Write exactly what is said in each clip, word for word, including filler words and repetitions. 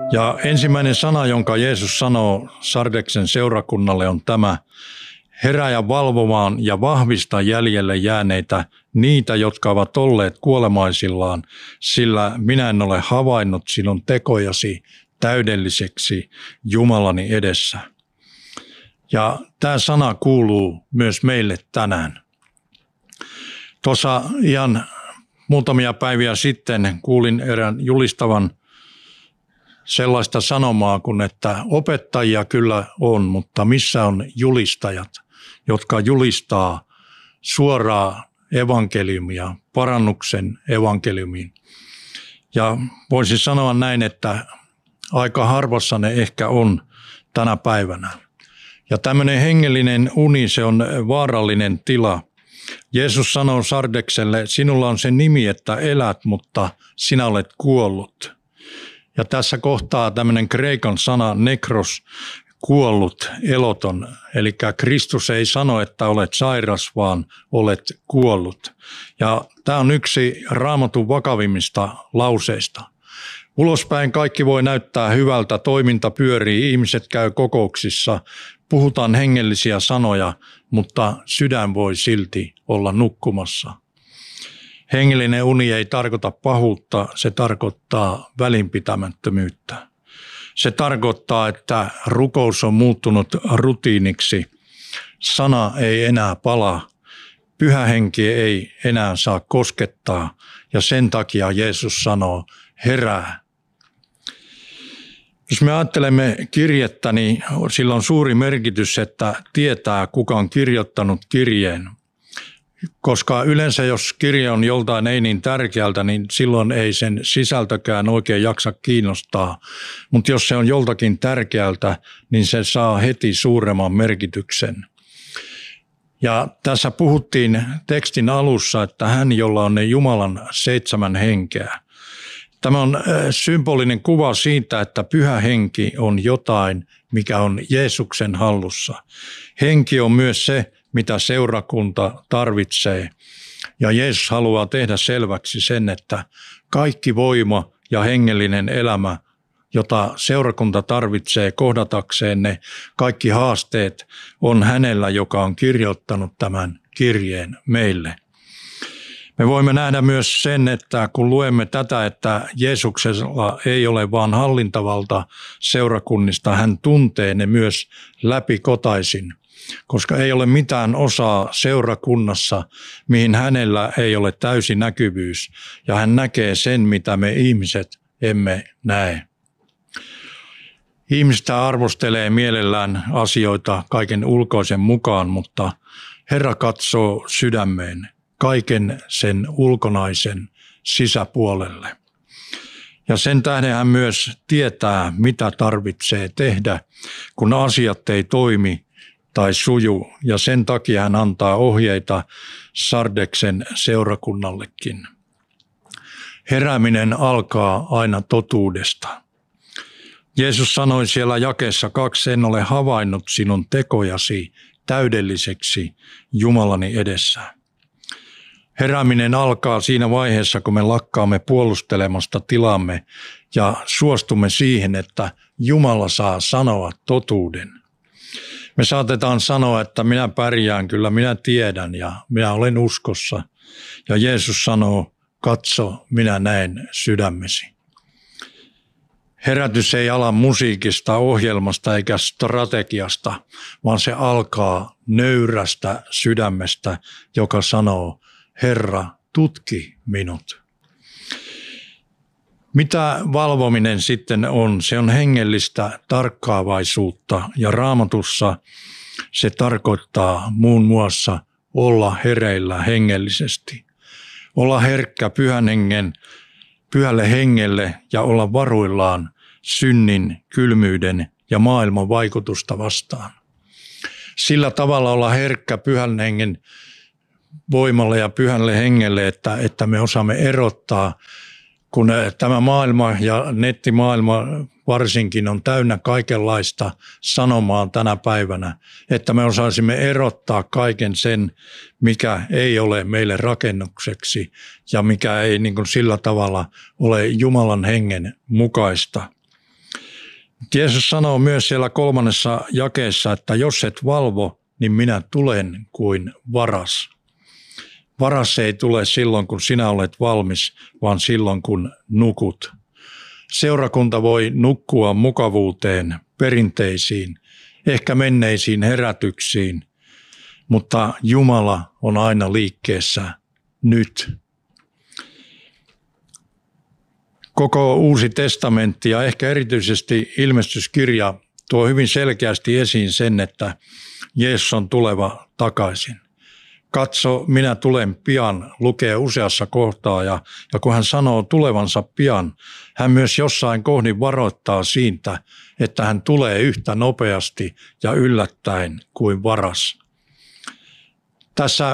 Ja ensimmäinen sana, jonka Jeesus sanoo Sardeksen seurakunnalle, on tämä: herää ja valvomaan ja vahvista jäljelle jääneitä, niitä, jotka ovat olleet kuolemaisillaan, sillä minä en ole havainnut sinun tekojasi täydelliseksi Jumalani edessä. Ja tämä sana kuuluu myös meille tänään. Tuossa ihan muutamia päiviä sitten kuulin erään julistavan sellaista sanomaa kuin, että opettajia kyllä on, mutta missä on julistajat, jotka julistaa suoraa evankeliumia, parannuksen evankeliumiin. Ja voisin sanoa näin, että aika harvassa ne ehkä on tänä päivänä. Ja tämmöinen hengellinen uni, se on vaarallinen tila. Jeesus sanoo Sardekselle: sinulla on se nimi, että elät, mutta sinä olet kuollut. Ja tässä kohtaa tämmöinen kreikan sana nekros, kuollut, eloton. Eli Kristus ei sano, että olet sairas, vaan olet kuollut. Ja tämä on yksi Raamatun vakavimmista lauseista. Ulospäin kaikki voi näyttää hyvältä, toiminta pyörii, ihmiset käy kokouksissa, puhutaan hengellisiä sanoja, mutta sydän voi silti olla nukkumassa. Hengellinen uni ei tarkoita pahuutta, se tarkoittaa välinpitämättömyyttä. Se tarkoittaa, että rukous on muuttunut rutiiniksi, sana ei enää pala, pyhä henki ei enää saa koskettaa ja sen takia Jeesus sanoo: herää. Jos me ajattelemme kirjettä, niin sillä on suuri merkitys, että tietää, kuka on kirjoittanut kirjeen. Koska yleensä jos kirje on joltain ei niin tärkeältä, niin silloin ei sen sisältökään oikein jaksa kiinnostaa. Mutta jos se on joltakin tärkeältä, niin se saa heti suuremman merkityksen. Ja tässä puhuttiin tekstin alussa, että hän, jolla on ne Jumalan seitsemän henkeä. Tämä on symbolinen kuva siitä, että pyhä henki on jotain, mikä on Jeesuksen hallussa. Henki on myös se, mitä seurakunta tarvitsee. Ja Jeesus haluaa tehdä selväksi sen, että kaikki voima ja hengellinen elämä, jota seurakunta tarvitsee kohdatakseen ne kaikki haasteet, on hänellä, joka on kirjoittanut tämän kirjeen meille. Me voimme nähdä myös sen, että kun luemme tätä, että Jeesuksella ei ole vain hallintavalta seurakunnista, hän tuntee ne myös läpikotaisin, koska ei ole mitään osaa seurakunnassa, mihin hänellä ei ole täysi näkyvyys, ja hän näkee sen, mitä me ihmiset emme näe. Ihmiset arvostelee mielellään asioita kaiken ulkoisen mukaan, mutta Herra katsoo sydämeen, kaiken sen ulkonaisen sisäpuolelle. Ja sen tähden hän myös tietää, mitä tarvitsee tehdä, kun asiat ei toimi tai suju. Ja sen takia hän antaa ohjeita Sardeksen seurakunnallekin. Herääminen alkaa aina totuudesta. Jeesus sanoi siellä jakeessa kaksi: en ole havainnut sinun tekojasi täydelliseksi Jumalani edessä. Herääminen alkaa siinä vaiheessa, kun me lakkaamme puolustelemasta tilamme ja suostumme siihen, että Jumala saa sanoa totuuden. Me saatetaan sanoa, että minä pärjään, kyllä minä tiedän ja minä olen uskossa. Ja Jeesus sanoo: katso, minä näen sydämesi. Herätys ei ala musiikista, ohjelmasta eikä strategiasta, vaan se alkaa nöyrästä sydämestä, joka sanoo: Herra, tutki minut. Mitä valvominen sitten on? Se on hengellistä tarkkaavaisuutta, ja Raamatussa se tarkoittaa muun muassa olla hereillä hengellisesti. Olla herkkä pyhän hengen, pyhälle hengelle ja olla varuillaan synnin, kylmyyden ja maailman vaikutusta vastaan. Sillä tavalla olla herkkä pyhän hengen voimalle ja pyhälle hengelle, että, että me osaamme erottaa, kun tämä maailma ja nettimaailma varsinkin on täynnä kaikenlaista sanomaa tänä päivänä, että me osaisimme erottaa kaiken sen, mikä ei ole meille rakennukseksi ja mikä ei niin kuin sillä tavalla ole Jumalan hengen mukaista. Jeesus sanoo myös siellä kolmannessa jakeessa, että jos et valvo, niin minä tulen kuin varas. Varas ei tule silloin, kun sinä olet valmis, vaan silloin, kun nukut. Seurakunta voi nukkua mukavuuteen, perinteisiin, ehkä menneisiin herätyksiin, mutta Jumala on aina liikkeessä nyt. Koko Uusi testamentti ja ehkä erityisesti ilmestyskirja tuo hyvin selkeästi esiin sen, että Jeesus on tuleva takaisin. Katso, minä tulen pian, lukee useassa kohtaa ja, ja kun hän sanoo tulevansa pian, hän myös jossain kohdin varoittaa siitä, että hän tulee yhtä nopeasti ja yllättäen kuin varas. Tässä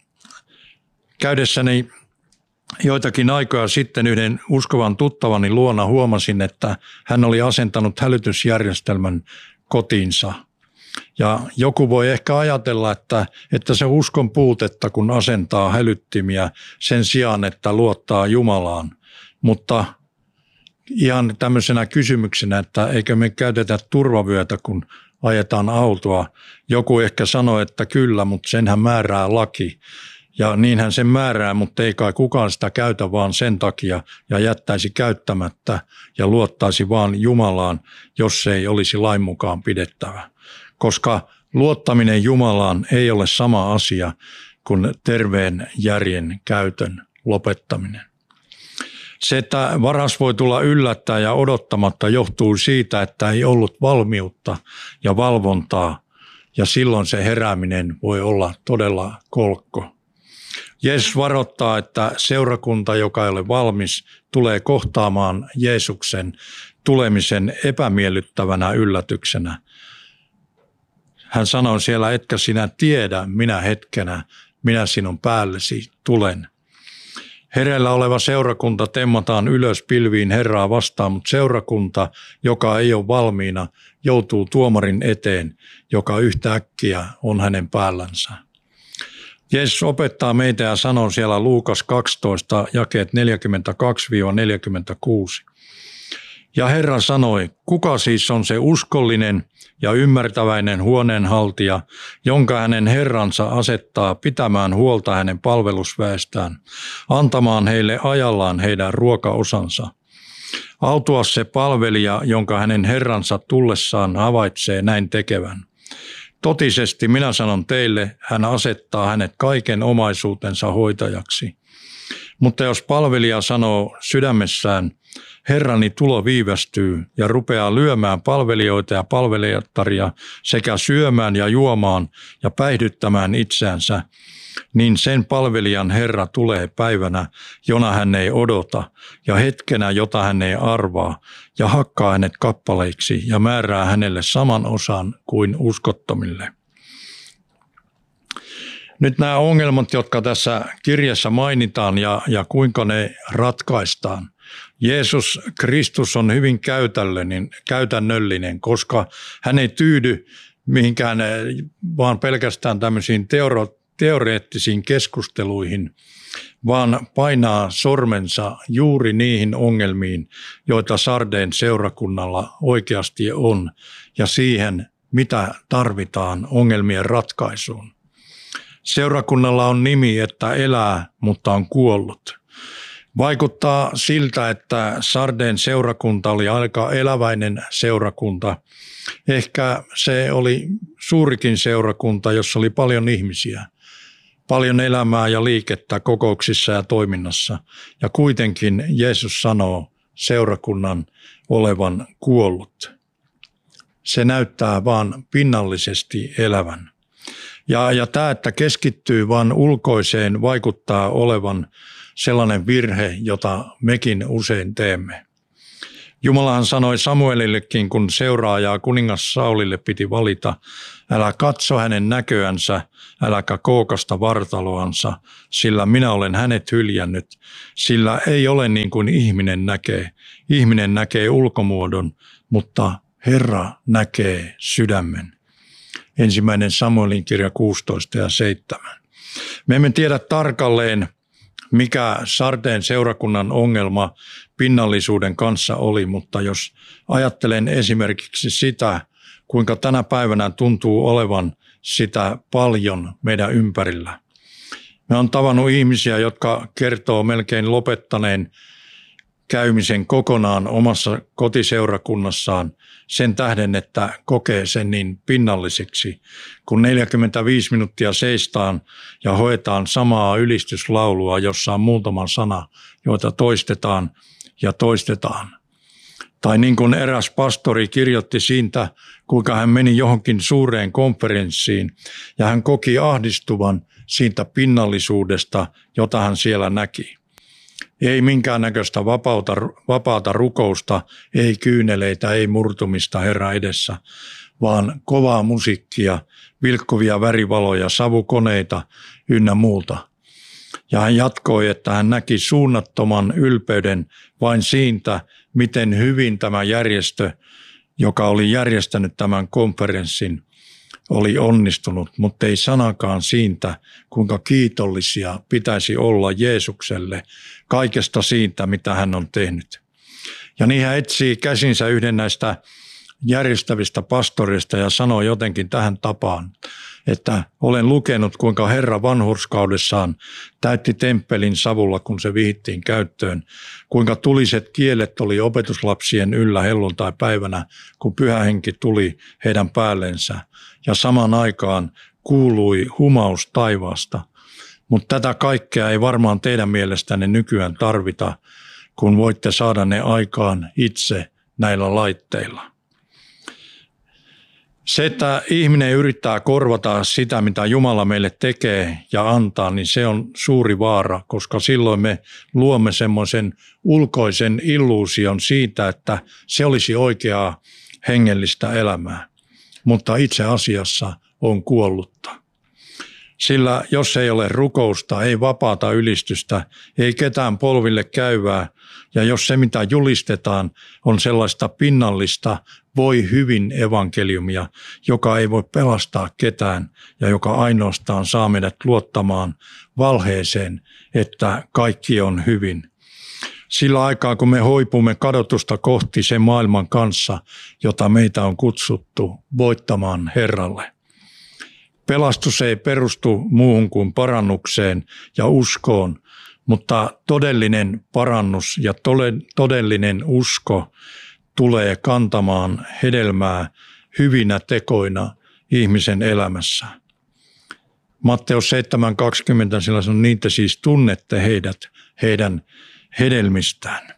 käydessäni joitakin aikoja sitten yhden uskovan tuttavani luona huomasin, että hän oli asentanut hälytysjärjestelmän kotiinsa. Ja joku voi ehkä ajatella, että, että se uskon puutetta, kun asentaa hälyttimiä sen sijaan, että luottaa Jumalaan. Mutta ihan tämmöisenä kysymyksenä, että eikö me käytetä turvavyötä, kun ajetaan autoa. Joku ehkä sanoi, että kyllä, mutta senhän määrää laki. Ja niinhän sen määrää, mutta ei kai kukaan sitä käytä vaan sen takia ja jättäisi käyttämättä ja luottaisi vaan Jumalaan, jos se ei olisi lain mukaan pidettävä. Koska luottaminen Jumalaan ei ole sama asia kuin terveen järjen käytön lopettaminen. Se, että varas voi tulla yllättäen ja odottamatta, johtuu siitä, että ei ollut valmiutta ja valvontaa, ja silloin se herääminen voi olla todella kolkko. Jeesus varoittaa, että seurakunta, joka ei ole valmis, tulee kohtaamaan Jeesuksen tulemisen epämiellyttävänä yllätyksenä. Hän sanoi siellä, etkä sinä tiedä, minä hetkenä, minä sinun päällesi tulen. Hereillä oleva seurakunta temmataan ylös pilviin Herraa vastaan, mutta seurakunta, joka ei ole valmiina, joutuu tuomarin eteen, joka yhtäkkiä on hänen päällänsä. Jeesus opettaa meitä ja sanoo siellä Luukas kaksitoista, jakeet neljäkymmentäkaksi neljäkymmentäkuusi. Ja Herra sanoi, kuka siis on se uskollinen ja ymmärtäväinen huoneenhaltija, jonka hänen herransa asettaa pitämään huolta hänen palvelusväestään, antamaan heille ajallaan heidän ruokaosansa. Autua se palvelija, jonka hänen herransa tullessaan havaitsee näin tekevän. Totisesti minä sanon teille, hän asettaa hänet kaiken omaisuutensa hoitajaksi. Mutta jos palvelija sanoo sydämessään, Herrani tulo viivästyy ja rupeaa lyömään palvelijoita ja palvelijattaria sekä syömään ja juomaan ja päihdyttämään itseänsä, niin sen palvelijan Herra tulee päivänä, jona hän ei odota, ja hetkenä, jota hän ei arvaa, ja hakkaa hänet kappaleiksi ja määrää hänelle saman osan kuin uskottomille. Nyt nämä ongelmat, jotka tässä kirjassa mainitaan ja, ja kuinka ne ratkaistaan. Jeesus Kristus on hyvin käytännöllinen, käytännöllinen, koska hän ei tyydy mihinkään vaan pelkästään tämmöisiin teoro, teoreettisiin keskusteluihin, vaan painaa sormensa juuri niihin ongelmiin, joita Sardeen seurakunnalla oikeasti on, ja siihen, mitä tarvitaan ongelmien ratkaisuun. Seurakunnalla on nimi, että elää, mutta on kuollut. Vaikuttaa siltä, että Sardeen seurakunta oli aika eläväinen seurakunta. Ehkä se oli suurikin seurakunta, jossa oli paljon ihmisiä, paljon elämää ja liikettä kokouksissa ja toiminnassa. Ja kuitenkin Jeesus sanoo seurakunnan olevan kuollut. Se näyttää vaan pinnallisesti elävän. Ja, ja tämä, että keskittyy vain ulkoiseen, vaikuttaa olevan sellainen virhe, jota mekin usein teemme. Jumalahan sanoi Samuelillekin, kun seuraajaa kuningas Saulille piti valita, älä katso hänen näköänsä, äläkä kookasta vartaloansa, sillä minä olen hänet hyljännyt, sillä ei ole niin kuin ihminen näkee. Ihminen näkee ulkomuodon, mutta Herra näkee sydämen. Ensimmäinen Samuelin kirja kuusitoista ja seitsemän. Me emme tiedä tarkalleen, mikä Sardeen seurakunnan ongelma pinnallisuuden kanssa oli, mutta jos ajattelen esimerkiksi sitä, kuinka tänä päivänä tuntuu olevan sitä paljon meidän ympärillä. Me on tavannut ihmisiä, jotka kertoo melkein lopettaneen käymisen kokonaan omassa kotiseurakunnassaan sen tähden, että kokee sen niin pinnalliseksi, kun neljäkymmentäviisi minuuttia seistaan ja hoetaan samaa ylistyslaulua, jossa on muutama sana, joita toistetaan ja toistetaan. Tai niin kuin eräs pastori kirjoitti siitä, kuinka hän meni johonkin suureen konferenssiin ja hän koki ahdistuvan siitä pinnallisuudesta, jota hän siellä näki. Ei minkäännäköistä vapaata, vapaata rukousta, ei kyyneleitä, ei murtumista Herran edessä, vaan kovaa musiikkia, vilkkuvia värivaloja, savukoneita ynnä muuta. Ja hän jatkoi, että hän näki suunnattoman ylpeyden vain siitä, miten hyvin tämä järjestö, joka oli järjestänyt tämän konferenssin, oli onnistunut, mutta ei sanakaan siitä, kuinka kiitollisia pitäisi olla Jeesukselle kaikesta siitä, mitä hän on tehnyt. Ja niin hän etsii käsinsä yhden näistä järjestävistä pastoreista ja sanoi jotenkin tähän tapaan, että olen lukenut, kuinka Herra vanhurskaudessaan täytti temppelin savulla, kun se vihittiin käyttöön, kuinka tuliset kielet oli opetuslapsien yllä helluntai-päivänä, kun Pyhä Henki tuli heidän päällensä, ja samaan aikaan kuului humaus taivaasta. Mutta tätä kaikkea ei varmaan teidän mielestänne nykyään tarvita, kun voitte saada ne aikaan itse näillä laitteilla. Se, että ihminen yrittää korvata sitä, mitä Jumala meille tekee ja antaa, niin se on suuri vaara, koska silloin me luomme semmoisen ulkoisen illuusion siitä, että se olisi oikeaa hengellistä elämää, mutta itse asiassa on kuollutta. Sillä jos ei ole rukousta, ei vapaata ylistystä, ei ketään polville käyvää, ja jos se mitä julistetaan on sellaista pinnallista, voi hyvin evankeliumia, joka ei voi pelastaa ketään ja joka ainoastaan saa meidät luottamaan valheeseen, että kaikki on hyvin. Sillä aikaa, kun me hoipumme kadotusta kohti sen maailman kanssa, jota meitä on kutsuttu voittamaan Herralle. Pelastus ei perustu muuhun kuin parannukseen ja uskoon, mutta todellinen parannus ja todellinen usko tulee kantamaan hedelmää hyvinä tekoina ihmisen elämässä. Matteus seitsemän kaksikymmentä, sillä sanoo, niitä siis tunnette heidät heidän hedelmistään.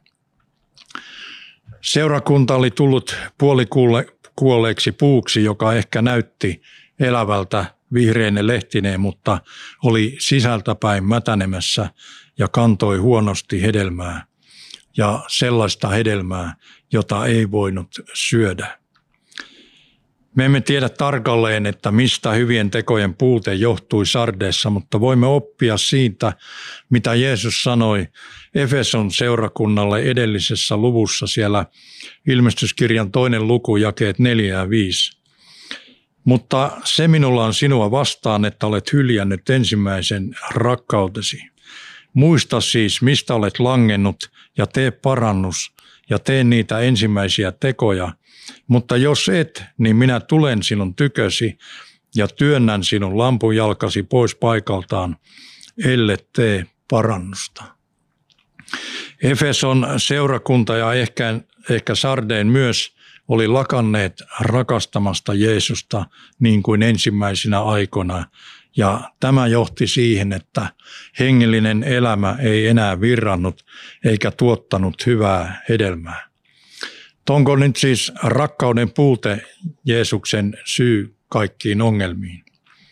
Seurakunta oli tullut puolikuolleeksi puuksi, joka ehkä näytti elävältä vihreine lehtineen, mutta oli sisältäpäin mätänemässä ja kantoi huonosti hedelmää ja sellaista hedelmää, jota ei voinut syödä. Me emme tiedä tarkalleen, että mistä hyvien tekojen puute johtui Sardeessa, mutta voimme oppia siitä, mitä Jeesus sanoi Efeson seurakunnalle edellisessä luvussa siellä ilmestyskirjan toinen luku, jakeet neljä ja viisi. Mutta se minulla on sinua vastaan, että olet hyljännyt ensimmäisen rakkautesi. Muista siis, mistä olet langennut ja tee parannus ja tee niitä ensimmäisiä tekoja. Mutta jos et, niin minä tulen sinun tykösi ja työnnän sinun lampunjalkasi pois paikaltaan, ellet tee parannusta. Efeson seurakunta ja ehkä, ehkä Sardeen myös oli lakanneet rakastamasta Jeesusta niin kuin ensimmäisinä aikoina. Ja tämä johti siihen, että hengellinen elämä ei enää virrannut eikä tuottanut hyvää hedelmää. Onko nyt siis rakkauden puute Jeesuksen syy kaikkiin ongelmiin?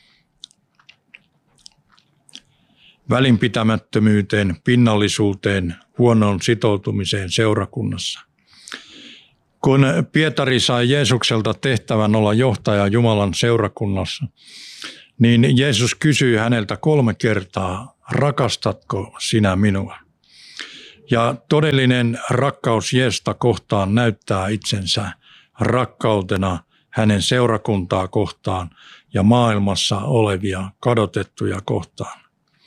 Välinpitämättömyyteen, pinnallisuuteen, huonoon sitoutumiseen seurakunnassa. Kun Pietari sai Jeesukselta tehtävän olla johtaja Jumalan seurakunnassa, niin Jeesus kysyi häneltä kolme kertaa, rakastatko sinä minua? Ja todellinen rakkaus Jeesusta kohtaan näyttää itsensä rakkautena hänen seurakuntaa kohtaan ja maailmassa olevia kadotettuja kohtaan.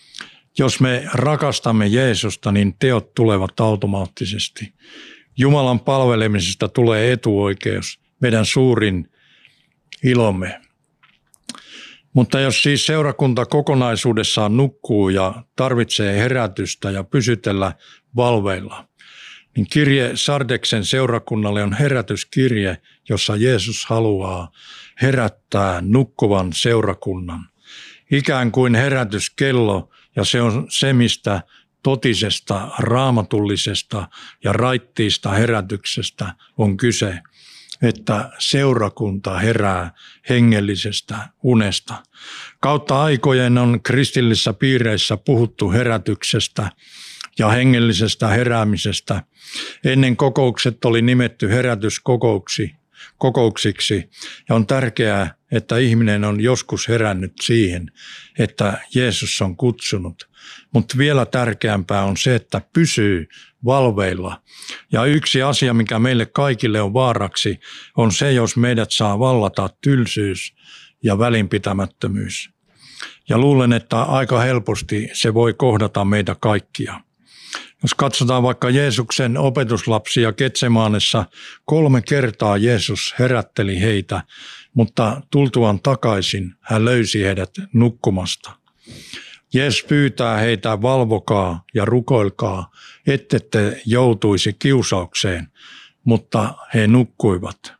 Jos me rakastamme Jeesusta, niin teot tulevat automaattisesti. Jumalan palvelemisesta tulee etuoikeus, meidän suurin ilomme. Mutta jos siis seurakunta kokonaisuudessaan nukkuu ja tarvitsee herätystä ja pysytellä valveilla, niin kirje Sardeksen seurakunnalle on herätyskirje, jossa Jeesus haluaa herättää nukkuvan seurakunnan. Ikään kuin herätyskello, ja se on se, mistä totisesta, raamatullisesta ja raittiista herätyksestä on kyse, että seurakunta herää hengellisestä unesta. Kautta aikojen on kristillisissä piireissä puhuttu herätyksestä ja hengellisestä heräämisestä. Ennen kokoukset oli nimetty herätyskokouksi, kokouksiksi ja on tärkeää, että ihminen on joskus herännyt siihen, että Jeesus on kutsunut. Mutta vielä tärkeämpää on se, että pysyy valveilla. Ja yksi asia, mikä meille kaikille on vaaraksi, on se, jos meidät saa vallata tylsyys ja välinpitämättömyys. Ja luulen, että aika helposti se voi kohdata meitä kaikkia. Jos katsotaan vaikka Jeesuksen opetuslapsia Getsemaanessa, kolme kertaa Jeesus herätteli heitä, mutta tultuaan takaisin hän löysi heidät nukkumasta. Jeesus pyytää heitä, valvokaa ja rukoilkaa, ettette joutuisi kiusaukseen, mutta he nukkuivat.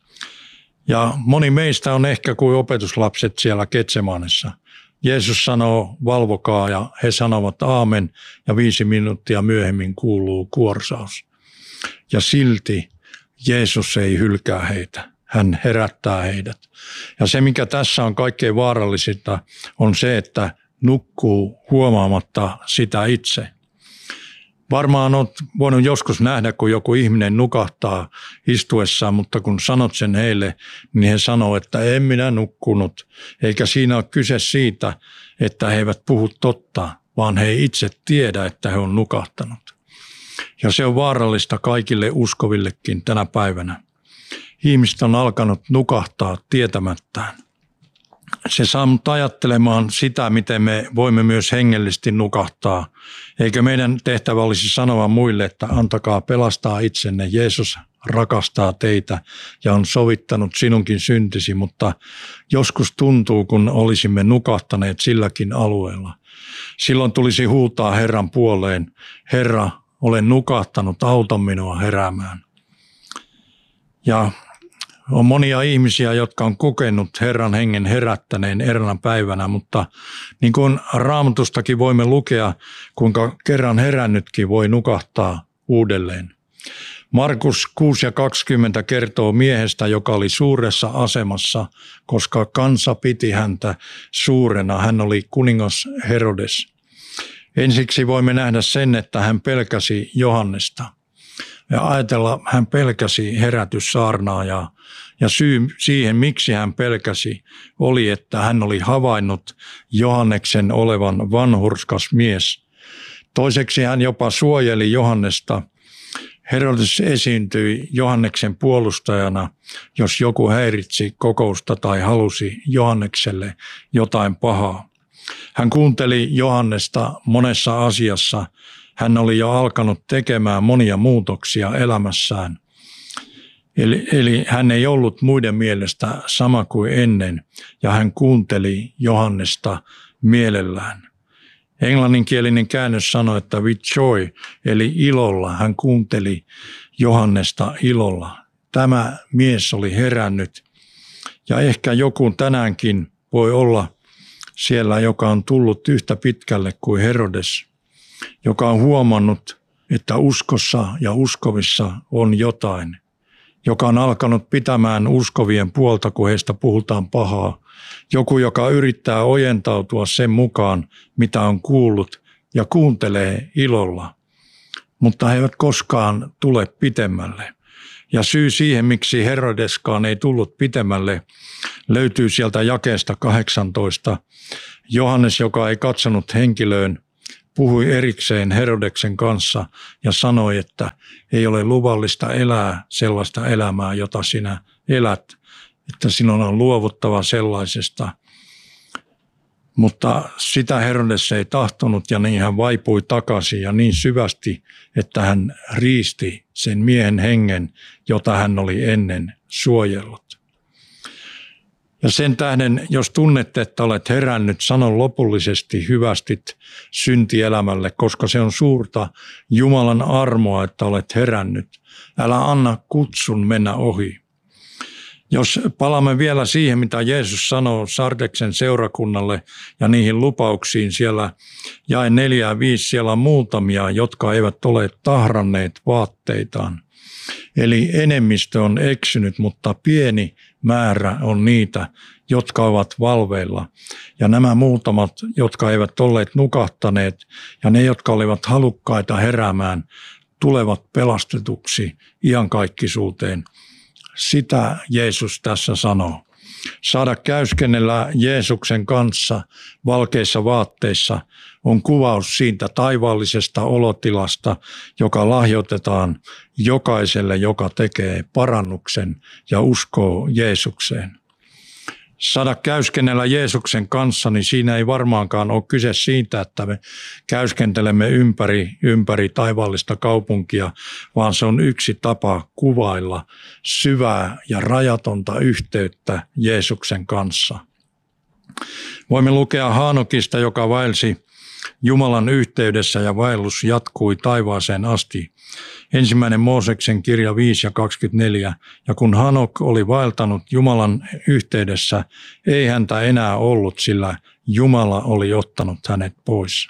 Ja moni meistä on ehkä kuin opetuslapset siellä Getsemaanessa. Jeesus sanoo, valvokaa, ja he sanovat aamen, ja viisi minuuttia myöhemmin kuuluu kuorsaus. Ja silti Jeesus ei hylkää heitä. Hän herättää heidät. Ja se, mikä tässä on kaikkein vaarallisinta, on se, että nukkuu huomaamatta sitä itse. Varmaan olet voinut joskus nähdä, kun joku ihminen nukahtaa istuessaan, mutta kun sanot sen heille, niin he sanoo, että en minä nukkunut. Eikä siinä ole kyse siitä, että he eivät puhu totta, vaan he itse tiedä, että he on nukahtanut. Ja se on vaarallista kaikille uskovillekin tänä päivänä. Ihmiset on alkanut nukahtaa tietämättään. Se saa mut ajattelemaan sitä, miten me voimme myös hengellisesti nukahtaa. Eikä meidän tehtävä olisi sanoa muille, että antakaa pelastaa itsenne. Jeesus rakastaa teitä ja on sovittanut sinunkin syntisi, mutta joskus tuntuu, kun olisimme nukahtaneet silläkin alueella. Silloin tulisi huutaa Herran puoleen, Herra, olen nukahtanut, auta minua heräämään. Ja on monia ihmisiä, jotka on kokenut Herran hengen herättäneen eräänä päivänä, mutta niin kuin Raamatustakin voimme lukea, kuinka kerran herännytkin voi nukahtaa uudelleen. Markus kuusi ja kaksikymmentä kertoo miehestä, joka oli suuressa asemassa, koska kansa piti häntä suurena. Hän oli kuningas Herodes. Ensiksi voimme nähdä sen, että hän pelkäsi Johannesta. Ja ajatella, hän pelkäsi herätyssaarnaajaa. Ja syy siihen, miksi hän pelkäsi, oli, että hän oli havainnut Johanneksen olevan vanhurskas mies. Toiseksi hän jopa suojeli Johannesta. Herodes esiintyi Johanneksen puolustajana, jos joku häiritsi kokousta tai halusi Johannekselle jotain pahaa. Hän kuunteli Johannesta monessa asiassa. Hän oli jo alkanut tekemään monia muutoksia elämässään. Eli, eli hän ei ollut muiden mielestä sama kuin ennen, ja hän kuunteli Johannesta mielellään. Englanninkielinen käännös sanoi, että with joy, eli ilolla. Hän kuunteli Johannesta ilolla. Tämä mies oli herännyt, ja ehkä joku tänäänkin voi olla siellä, joka on tullut yhtä pitkälle kuin Herodes, joka on huomannut, että uskossa ja uskovissa on jotain, joka on alkanut pitämään uskovien puolta, kun heistä puhutaan pahaa. Joku, joka yrittää ojentautua sen mukaan, mitä on kuullut, ja kuuntelee ilolla, mutta he eivät koskaan tule pitemmälle. Ja syy siihen, miksi Herodeskaan ei tullut pitemmälle, löytyy sieltä jakeesta kahdeksantoista. Johannes, joka ei katsonut henkilöön, puhui erikseen Herodeksen kanssa ja sanoi, että ei ole luvallista elää sellaista elämää, jota sinä elät, että sinun on luovuttava sellaisesta. Mutta sitä Herodes ei tahtonut ja niin hän vaipui takaisin ja niin syvästi, että hän riisti sen miehen hengen, jota hän oli ennen suojellut. Ja sen tähden, jos tunnette, että olet herännyt, sano lopullisesti hyvästit syntielämälle, koska se on suurta Jumalan armoa, että olet herännyt. Älä anna kutsun mennä ohi. Jos palaamme vielä siihen, mitä Jeesus sanoo Sardeksen seurakunnalle ja niihin lupauksiin siellä jae neljä ja viisi, siellä on muutamia, jotka eivät ole tahranneet vaatteitaan. Eli enemmistö on eksynyt, mutta pieni määrä on niitä, jotka ovat valveilla. Ja nämä muutamat, jotka eivät olleet nukahtaneet ja ne, jotka olivat halukkaita heräämään, tulevat pelastetuksi iankaikkisuuteen. Sitä Jeesus tässä sanoo. Saada käyskennellä Jeesuksen kanssa valkeissa vaatteissa on kuvaus siitä taivaallisesta olotilasta, joka lahjoitetaan jokaiselle, joka tekee parannuksen ja uskoo Jeesukseen. Saada käyskennellä Jeesuksen kanssa, niin siinä ei varmaankaan ole kyse siitä, että me käyskentelemme ympäri, ympäri taivaallista kaupunkia, vaan se on yksi tapa kuvailla syvää ja rajatonta yhteyttä Jeesuksen kanssa. Voimme lukea Haanokista, joka vaelsi Jumalan yhteydessä ja vaellus jatkui taivaaseen asti. Ensimmäinen Mooseksen kirja viisi ja kaksikymmentäneljä. Ja kun Hanok oli vaeltanut Jumalan yhteydessä, ei häntä enää ollut, sillä Jumala oli ottanut hänet pois.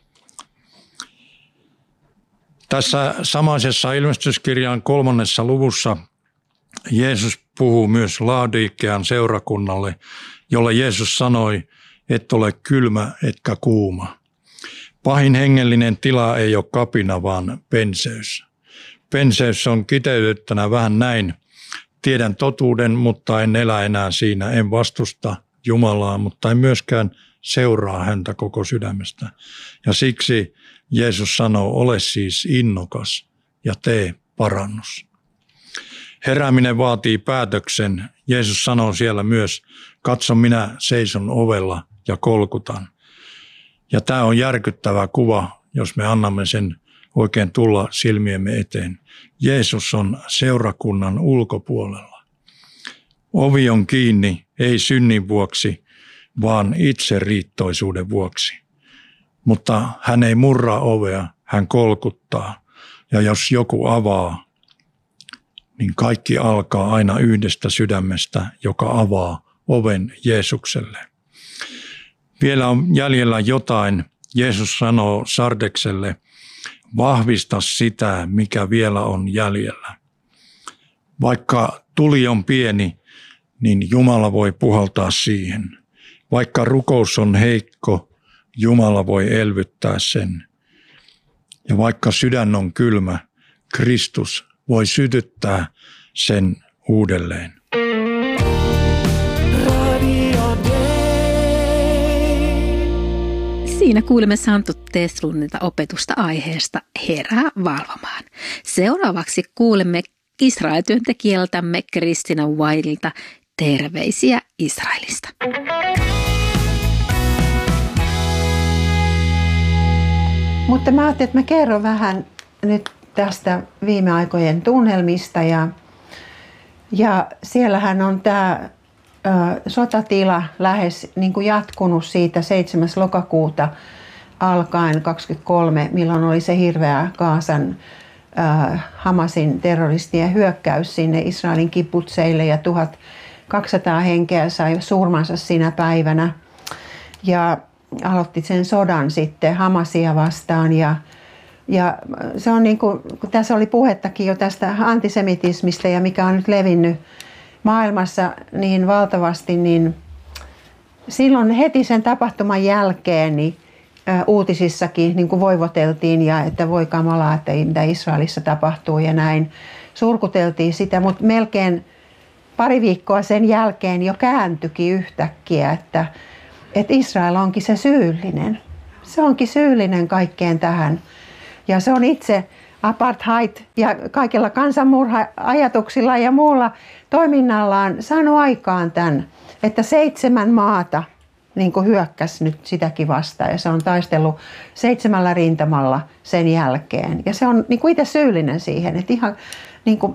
Tässä samaisessa ilmestyskirjan kolmannessa luvussa Jeesus puhuu myös Laodikean seurakunnalle, jolle Jeesus sanoi, et ole kylmä etkä kuuma. Pahin hengellinen tila ei ole kapina, vaan penseys. Penseys on kiteytettynä vähän näin. Tiedän totuuden, mutta en elä enää siinä. En vastusta Jumalaa, mutta en myöskään seuraa häntä koko sydämestä. Ja siksi Jeesus sanoo, ole siis innokas ja tee parannus. Herääminen vaatii päätöksen. Jeesus sanoo siellä myös, katso minä seison ovella ja kolkutan. Ja tämä on järkyttävä kuva, jos me annamme sen oikein tulla silmiemme eteen. Jeesus on seurakunnan ulkopuolella. Ovi on kiinni, ei synnin vuoksi, vaan itseriittoisuuden vuoksi. Mutta hän ei murra ovea, hän kolkuttaa. Ja jos joku avaa, niin kaikki alkaa aina yhdestä sydämestä, joka avaa oven Jeesukselle. Vielä on jäljellä jotain. Jeesus sanoo Sardekselle, vahvista sitä, mikä vielä on jäljellä. Vaikka tuli on pieni, niin Jumala voi puhaltaa siihen. Vaikka rukous on heikko, Jumala voi elvyttää sen. Ja vaikka sydän on kylmä, Kristus voi sytyttää sen uudelleen. Siinä kuulemme Santu Teslunilta opetusta aiheesta Herää valvomaan. Seuraavaksi kuulemme Israel-työntekijältämme Kristina Wildelta terveisiä Israelista. Mutta mä ajattelin, että mä kerron vähän nyt tästä viime aikojen tunnelmista. Ja, ja siellähän on tämä sotatila lähes niin kuin jatkunut siitä seitsemäs lokakuuta alkaen kaksikymmentäkolme, milloin oli se hirveä Gaasan äh, Hamasin terroristien hyökkäys sinne Israelin kibutseille ja tuhatkaksisataa henkeä sai surmansa sinä päivänä. Ja aloitti sen sodan sitten Hamasia vastaan ja Ja se on niin kuin, kun tässä oli puhettakin jo tästä antisemitismistä ja mikä on nyt levinnyt maailmassa niin valtavasti, niin silloin heti sen tapahtuman jälkeen niin uutisissakin niin kuin voivoteltiin ja että voi kamalaa, että mitä Israelissa tapahtuu ja näin. Surkuteltiin sitä, mutta melkein pari viikkoa sen jälkeen jo kääntyikin yhtäkkiä, että, että Israel onkin se syyllinen. Se onkin syyllinen kaikkeen tähän. Ja se on itse apartheid ja kaikilla kansanmurha-ajatuksilla ja muulla toiminnallaan saanut aikaan tämän, että seitsemän maata niin kuin hyökkäsi nyt sitäkin vastaan ja se on taistellut seitsemällä rintamalla sen jälkeen. Ja se on niin kuin itse syyllinen siihen, että ihan niin kuin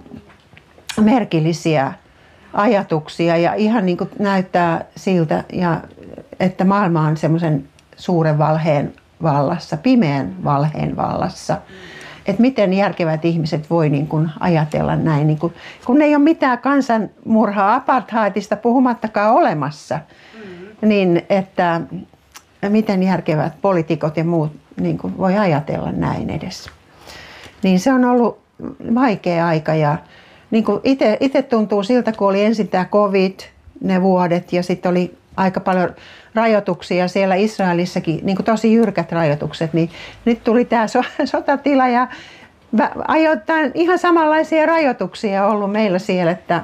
merkillisiä ajatuksia ja ihan niin kuin näyttää siltä, ja, että maailma on semmoisen suuren valheen vallassa, pimeän valheen vallassa. Että miten järkevät ihmiset voi niin kuin ajatella näin, niin kuin, kun ei ole mitään kansanmurhaa apartheidista puhumattakaan olemassa, mm-hmm. niin että miten järkevät poliitikot ja muut niin kuin voi ajatella näin edes. Niin se on ollut vaikea aika ja niin kuin itse tuntuu siltä, kun oli ensin tämä covid, ne vuodet ja sitten oli aika paljon rajoituksia siellä Israelissakin, niin kuin tosi jyrkät rajoitukset, niin nyt tuli tämä sotatila ja ajoittain ihan samanlaisia rajoituksia ollut meillä siellä, että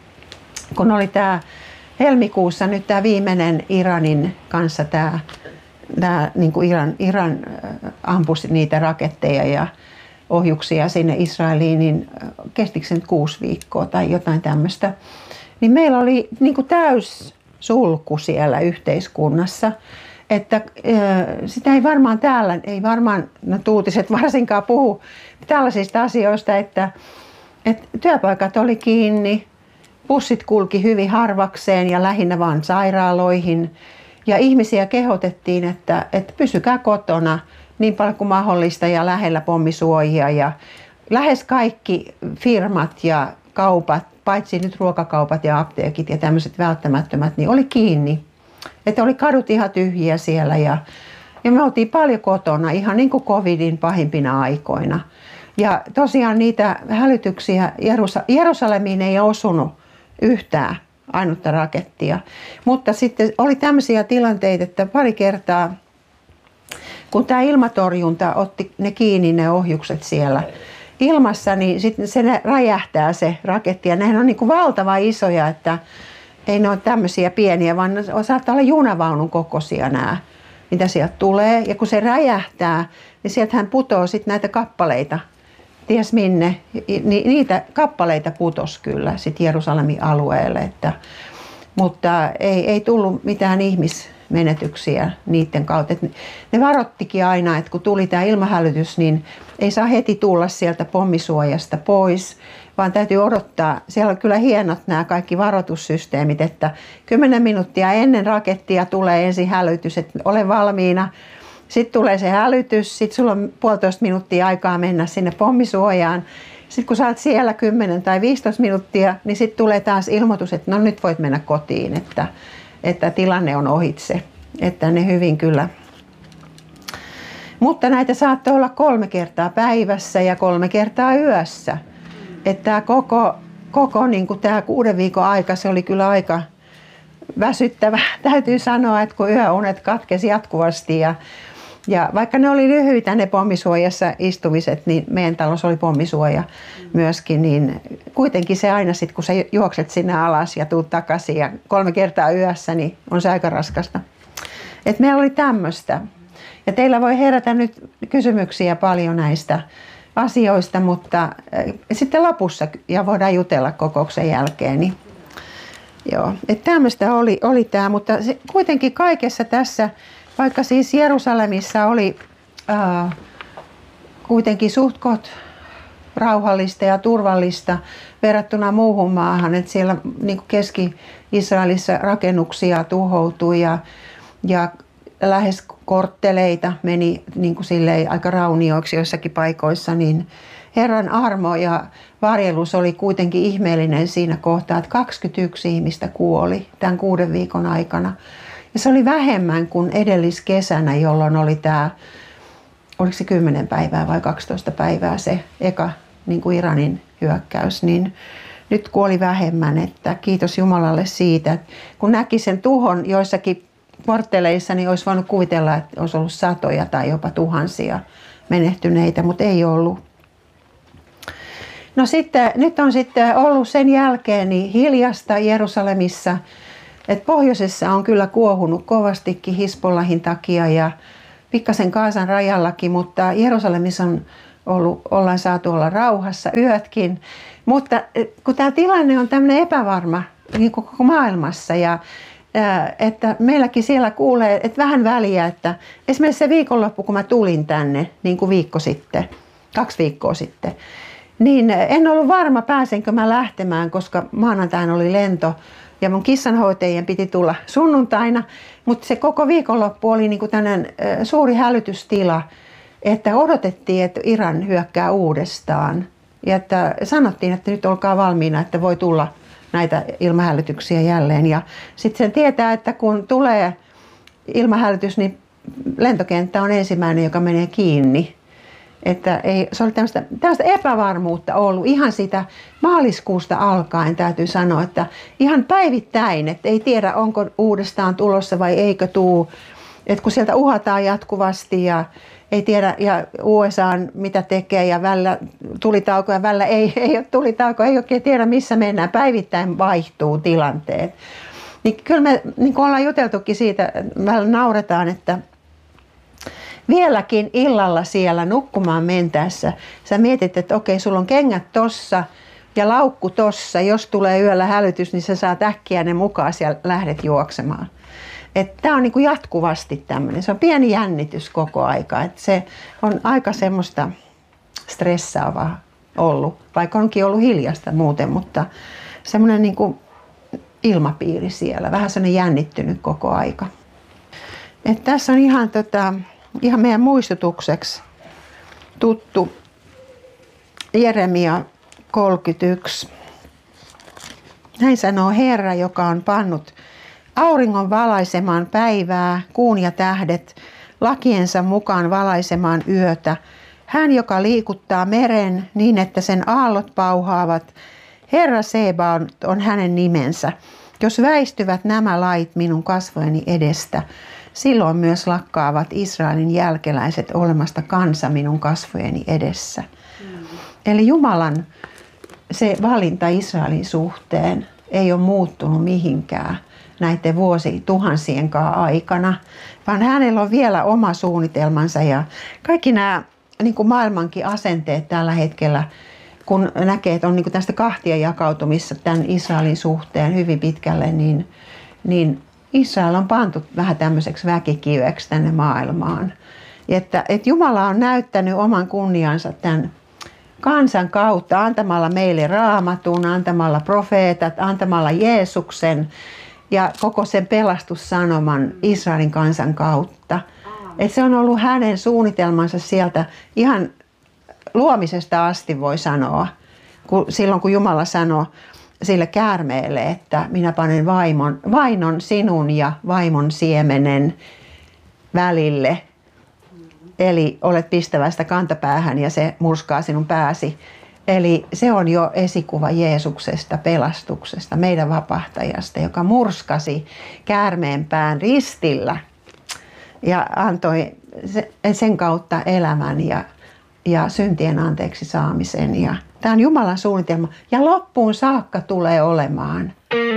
kun oli tämä helmikuussa nyt tämä viimeinen Iranin kanssa tämä, tämä niin kuin Iran, Iran ampui niitä raketteja ja ohjuksia sinne Israeliin, niin kestikö se nyt kuusi viikkoa tai jotain tämmöistä, niin meillä oli niin kuin täys sulku siellä yhteiskunnassa, että sitä ei varmaan täällä, ei varmaan no, uutiset varsinkaan puhu tällaisista asioista, että, että työpaikat oli kiinni, bussit kulki hyvin harvakseen ja lähinnä vain sairaaloihin ja ihmisiä kehotettiin, että, että pysykää kotona niin paljon kuin mahdollista ja lähellä pommisuojia ja lähes kaikki firmat ja kaupat, paitsi nyt ruokakaupat ja apteekit ja tämmöiset välttämättömät, niin oli kiinni. Että oli kadut ihan tyhjiä siellä ja, ja me oltiin paljon kotona ihan niin kuin covidin pahimpina aikoina. Ja tosiaan niitä hälytyksiä Jerusa- Jerusalemiin ei osunut yhtään ainutta rakettia. Mutta sitten oli tämmöisiä tilanteita, että pari kertaa kun tämä ilmatorjunta otti ne kiinni ne ohjukset siellä ilmassa, niin sitten se räjähtää se raketti ja nehän on niin kuin valtavan isoja, että ei ne ole tämmöisiä pieniä, vaan ne saattaa olla junavaunun kokoisia nämä, mitä sieltä tulee. Ja kun se räjähtää, niin sieltähän putoo sitten näitä kappaleita, ties minne, niitä kappaleita putos kyllä sitten Jerusalemin alueelle, että, mutta ei, ei tullut mitään ihmismenetyksiä niiden kautta. Et ne varottikin aina, että kun tuli tämä ilmahälytys, niin ei saa heti tulla sieltä pommisuojasta pois, vaan täytyy odottaa. Siellä on kyllä hienot nämä kaikki varoitussysteemit, että kymmenen minuuttia ennen rakettia tulee ensin hälytys, että ole valmiina. Sitten tulee se hälytys, sitten sulla on puolitoista minuuttia aikaa mennä sinne pommisuojaan. Sitten kun sä oot siellä kymmenen tai viisitoista minuuttia, niin sitten tulee taas ilmoitus, että no nyt voit mennä kotiin, että, että tilanne on ohitse. Että ne hyvin kyllä. Mutta näitä saattoi olla kolme kertaa päivässä ja kolme kertaa yössä. Että koko, koko niin kuin tämä kuuden viikon aika, se oli kyllä aika väsyttävä. Täytyy sanoa, että kun yöunet katkesi jatkuvasti ja, ja vaikka ne oli lyhyitä ne pommisuojassa istumiset, niin meidän talossa oli pommisuoja myöskin, niin kuitenkin se aina sitten, kun sä juokset sinne alas ja tuut takaisin ja kolme kertaa yössä, niin on se aika raskasta. Et meillä oli tämmöistä. Ja teillä voi herätä nyt kysymyksiä paljon näistä asioista, mutta sitten lopussa ja voidaan jutella kokouksen jälkeen. Niin, joo, että tämmöistä oli, oli tämä, mutta se, kuitenkin kaikessa tässä, vaikka siis Jerusalemissa oli ää, kuitenkin suht koht rauhallista ja turvallista verrattuna muuhun maahan, että siellä niin kuin Keski-Israelissa rakennuksia tuhoutui ja, ja lähes kortteleita meni niin kuin silleen aika raunioiksi joissakin paikoissa, niin Herran armo ja varjelus oli kuitenkin ihmeellinen siinä kohtaa, että kaksikymmentäyksi ihmistä kuoli tämän kuuden viikon aikana. Ja se oli vähemmän kuin edelliskesänä, jolloin oli tämä, oliko se kymmenen päivää vai kaksitoista päivää se eka niin kuin Iranin hyökkäys, niin nyt kuoli vähemmän, että kiitos Jumalalle siitä. Kun näki sen tuhon joissakin kortteleissa, niin olisi voinut kuvitella, että olisi ollut satoja tai jopa tuhansia menehtyneitä, mutta ei ollut. No sitten, nyt on sitten ollut sen jälkeen niin hiljasta Jerusalemissa, että pohjoisessa on kyllä kuohunut kovastikin Hisbollahin takia ja pikkasen Gazan rajallakin, mutta Jerusalemissa on ollut, ollaan saatu olla rauhassa yötkin. Mutta kun tämä tilanne on tämmöinen epävarma niin koko maailmassa ja että meilläkin siellä kuulee, että vähän väliä, että esimerkiksi se viikonloppu, kun mä tulin tänne, niin kuin viikko sitten, kaksi viikkoa sitten, niin en ollut varma, pääsenkö mä lähtemään, koska maanantaina oli lento ja mun kissanhoitajien piti tulla sunnuntaina, mutta se koko viikonloppu oli niin kuin tämmöinen suuri hälytystila, että odotettiin, että Iran hyökkää uudestaan ja että sanottiin, että nyt olkaa valmiina, että voi tulla näitä ilmahälytyksiä jälleen. Ja sitten sen tietää, että kun tulee ilmahälytys, niin lentokenttä on ensimmäinen, joka menee kiinni. Että ei, se oli tämmöistä, tämmöistä epävarmuutta ollut ihan sitä maaliskuusta alkaen, täytyy sanoa, että ihan päivittäin, että ei tiedä onko uudestaan tulossa vai eikö tuu. Että kun sieltä uhataan jatkuvasti ja ei tiedä, ja U S A mitä tekee ja välillä tulitauko ja välillä ei, ei ole tulitauko, ei oikein tiedä missä mennään, päivittäin vaihtuu tilanteet. Niin kyllä me niin kuin ollaan juteltukin siitä, välillä nauretaan, että vieläkin illalla siellä nukkumaan mentäessä sä mietit, että okei, sulla on kengät tossa ja laukku tossa, jos tulee yöllä hälytys, niin sä saat äkkiä ne mukaan ja lähdet juoksemaan. Tämä on niin kuin jatkuvasti tämmöinen, se on pieni jännitys koko aika, että se on aika semmoista stressaavaa ollut, vaikka onkin ollut hiljasta muuten, mutta semmoinen niin kuin ilmapiiri siellä, vähän semmoinen jännittynyt koko aika. Et tässä on ihan, tota, ihan meidän muistutukseksi tuttu Jeremia kolmekymmentäyksi. Näin sanoo Herra, joka on pannut auringon valaisemaan päivää, kuun ja tähdet, lakiensa mukaan valaisemaan yötä. Hän, joka liikuttaa meren niin, että sen aallot pauhaavat. Herra Seba on, on hänen nimensä. Jos väistyvät nämä lait minun kasvojeni edestä, silloin myös lakkaavat Israelin jälkeläiset olemasta kansa minun kasvojeni edessä. Mm. Eli Jumalan se valinta Israelin suhteen ei ole muuttunut mihinkään näiden vuosituhansien aikana, vaan hänellä on vielä oma suunnitelmansa ja kaikki nämä niin kuin maailmankin asenteet tällä hetkellä, kun näkee, että on niin kuin tästä kahtia jakautumissa tämän Israelin suhteen hyvin pitkälle, niin, niin Israel on pantu vähän tämmöiseksi väkikiveksi tänne maailmaan. Että, että Jumala on näyttänyt oman kunniansa tämän kansan kautta antamalla meille raamatun, antamalla profeetat, antamalla Jeesuksen ja koko sen pelastussanoman Israelin kansan kautta. Et se on ollut hänen suunnitelmansa sieltä ihan luomisesta asti, voi sanoa. Kun, silloin kun Jumala sanoi sille käärmeelle, että minä panen vaimon, vainon sinun ja vaimon siemenen välille. Eli olet pistävästä kantapäähän ja se murskaa sinun pääsi. Eli se on jo esikuva Jeesuksesta, pelastuksesta, meidän vapahtajasta, joka murskasi käärmeen pään ristillä ja antoi sen kautta elämän ja, ja syntien anteeksi saamisen. Ja tämä on Jumalan suunnitelma ja loppuun saakka tulee olemaan.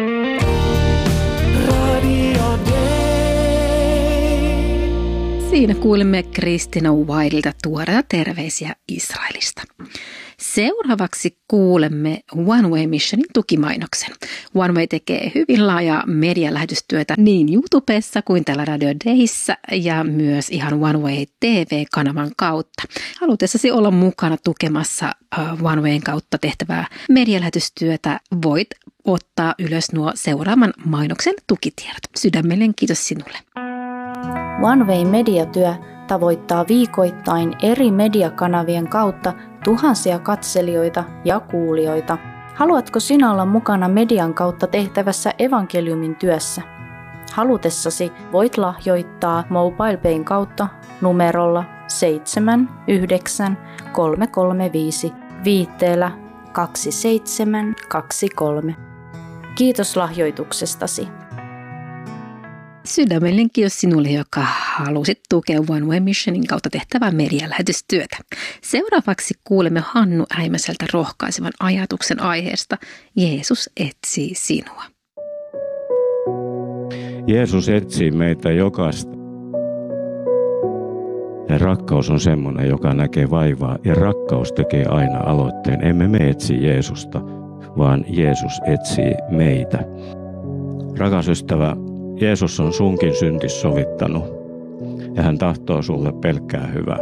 Siinä kuulimme Kristina Wildilta tuoreita terveisiä Israelista. Seuraavaksi kuulemme One Way Missionin tukimainoksen. One Way tekee hyvin laajaa medialähetystyötä niin YouTubessa kuin täällä Radio Dayssä ja myös ihan One Way T V-kanavan kautta. Halutessasi olla mukana tukemassa One Wayn kautta tehtävää medialähetystyötä, voit ottaa ylös nuo seuraavan mainoksen tukitiedot. Sydämellinen kiitos sinulle. One Way mediatyö tavoittaa viikoittain eri mediakanavien kautta tuhansia katselijoita ja kuulijoita. Haluatko sinä olla mukana median kautta tehtävässä evankeliumin työssä? Halutessasi voit lahjoittaa MobilePayn kautta numerolla seitsemän yhdeksän kolme kolme viisi viitteellä kaksi seitsemän kaksi kolme. Kiitos lahjoituksestasi. Sydämellinen kiitos sinulle, joka halusit tukea One Way Missionin kautta tehtävää medialähetystyötä. Seuraavaksi kuulemme Hannu Äimäseltä rohkaisevan ajatuksen aiheesta Jeesus etsii sinua. Jeesus etsii meitä jokaista. Ja rakkaus on semmoinen, joka näkee vaivaa ja rakkaus tekee aina aloitteen. Emme me etsi Jeesusta, vaan Jeesus etsii meitä. Rakas ystävä, Jeesus on sunkin syntis sovittanut ja hän tahtoo sulle pelkkää hyvää.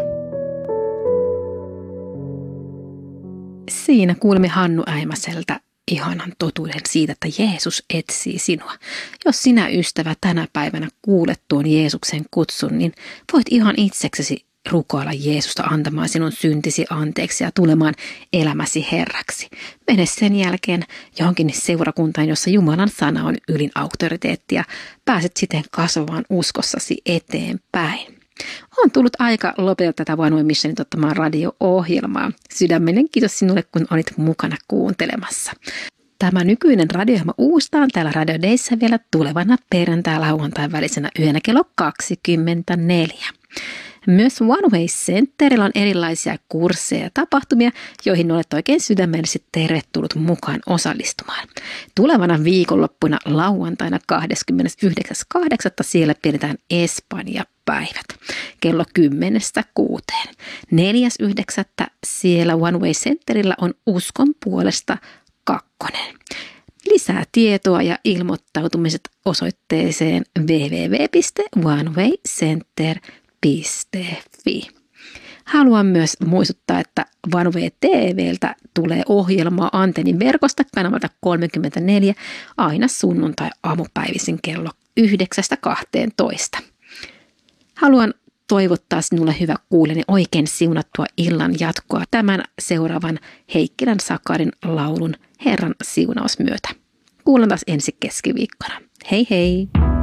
Siinä kuulimme Hannu Äimäseltä ihanan totuuden siitä, että Jeesus etsii sinua. Jos sinä, ystävä, tänä päivänä kuulet tuon Jeesuksen kutsun, niin voit ihan itseksesi rukoilla Jeesusta antamaan sinun syntisi anteeksi ja tulemaan elämäsi Herraksi. Mene sen jälkeen johonkin seurakuntaan, jossa Jumalan sana on ylin auktoriteetti ja pääset siten kasvamaan uskossasi eteenpäin. On tullut aika lopettaa tätä One Way Missionin tuottamaan radio-ohjelmaa. Sydämellinen kiitos sinulle, kun olit mukana kuuntelemassa. Tämä nykyinen radio-ohjelma uustaan täällä Radio Dayssä vielä tulevana perjantai-lauantain välisenä yönä kello kaksikymmentäneljä. Myös One Way Centerillä on erilaisia kursseja ja tapahtumia, joihin olet oikein sydämellisesti tervetullut mukaan osallistumaan. Tulevana viikonloppuna lauantaina kahdeskymmenesyhdeksäs kahdeksatta siellä pidetään Espanja-päivät kello kymmenestä kuuteen. neljäs yhdeksättä siellä One Way Centerillä on uskon puolesta kakkonen. Lisää tietoa ja ilmoittautumiset osoitteeseen double-u double-u double-u piste one way center piste fi. Haluan myös muistuttaa, että One Way T V:ltä tulee ohjelmaa antennin verkosta kanavalta kolmekymmentäneljä aina sunnuntai-aamupäivisin kello yhdeksästä kahteentoista. Haluan toivottaa sinulle, hyvä kuulijani, oikein siunattua illan jatkoa tämän seuraavan Heikkilän Sakarin laulun Herran siunaus myötä. Kuullaan taas ensi keskiviikkona. Hei hei!